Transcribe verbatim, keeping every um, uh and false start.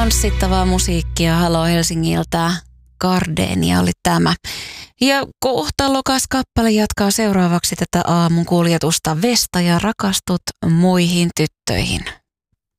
tanssittavaa musiikkia Halo Helsingiltä. Gardenia oli tämä. Ja kohtalokas kappale jatkaa seuraavaksi tätä aamun kuljetusta. Vesta ja rakastut muihin tyttöihin.